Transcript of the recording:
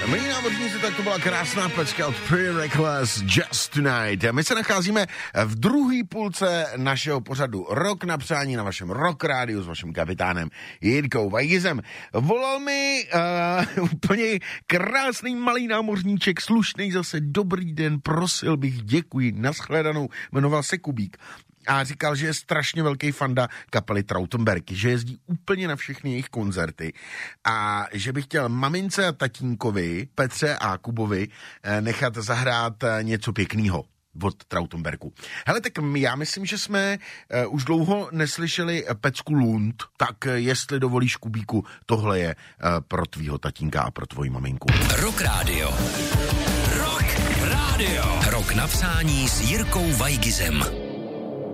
Milí námořníci, tak to byla krásná pecka od Pretty Reckless, Just Tonight. My se nacházíme v druhé půlce našeho pořadu Rok na přání na vašem Rock Rádiu s vaším kapitánem Jirkou Vajgizem. Volal mi úplně krásný malý námořníček, slušný zase, dobrý den, prosil bych, děkuji, nashledanou, jmenoval se Kubík. A říkal, že je strašně velký fanda kapely Trautenberg, že jezdí úplně na všechny jejich koncerty a že by chtěl mamince a tatínkovi, Petře a Kubovi, nechat zahrát něco pěkného od Trautenbergu. Hele, tak já myslím, že jsme už dlouho neslyšeli pecku Lund, tak jestli dovolíš, Kubíku, tohle je pro tvýho tatínka a pro tvoji maminku. Rock Radio. Rock Radio. Rok na přání s Jirkou Vajgizem.